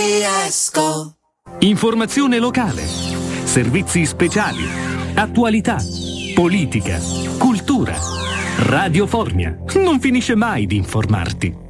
riesco. Informazione locale, servizi speciali, attualità, politica, cultura. Radio Formia non finisce mai di informarti.